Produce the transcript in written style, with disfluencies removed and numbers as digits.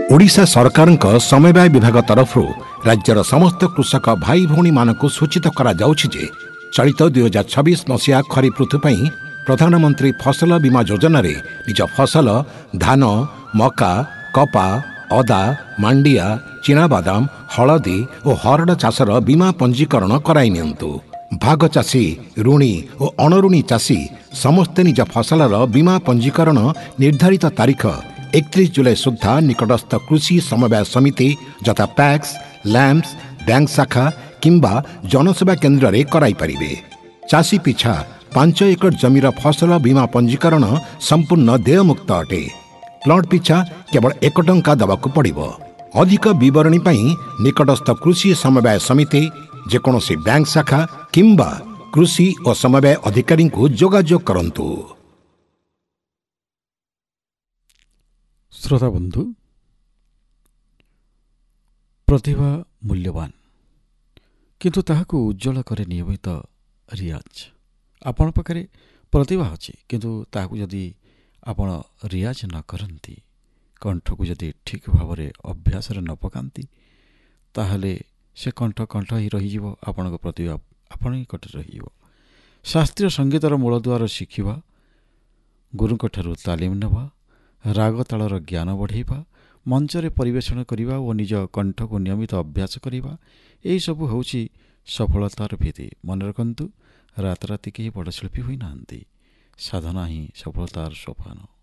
ओडिशा सरकारक समवाय विभाग तरफ राज्यर समस्त कृषक भाई भौणी मानक सूचित करा जाउछि जे चलित 2026 मसीहा खरीफ ऋतु पई प्रधानमंत्री फसल बीमा योजना रे निज फसल धान मका कपा अदा मांडिया चिनाबादाम हलदी और हरड़ चाषर बीमा पंजीकरण कराई नियंतु। भाग चाषी ऋणी और अणऋणी चाषी समस्ते निज फसलर बीमा पंजीकरण निर्धारित तारीख 31 जुलाई सुधा निकटस्थ कृषि समवाय समिति यथा पैक्स लैम्प्स बैंक शाखा किंबा जनसेवा केन्द्र रे कराई परिबे। चाषी पिछा 5 एकड़ जमीर फसल बीमा पंजीकरण संपूर्ण देयमुक्त अटे। प्लॉट पिछा केवल 1 टंका दबाकू पड़िबो। अधिक विवरणी पई निकटस्थ कृषि समवाय समिति जेकोसी बैंक शाखा किंबा कृषि और समवाय अधिकारी को जोगाजोग करंतु। श्रोता बंधु, प्रतिभा मूल्यवान किंतु ताहाकू उज्जवल करे नियमित रियाज। आपण पाखरे प्रतिभा अछि किंतु ताहाकू जदि आपण रियाज न करंती, कंठ को जदि ठीक भाव में अभ्यास न पकांती, ताहले से कंठ कंठ ही रही आपण प्रतिभा आपण निकट रही। शास्त्रीय संगीतर मूलद्वार शिखिबा, गुरुंक ठारू तालीम नेबा, राग तालर ज्ञान बढ़ाइबा, मंचरे परिवेषण करिबा और निज कंठ को नियमित अभ्यास करिबा, एही सबु होउछि सफलतार भीति। मन रखंतु, रात राति केही बड़ शिल्पी होई नांती, साधना ही सफलतार सोपान।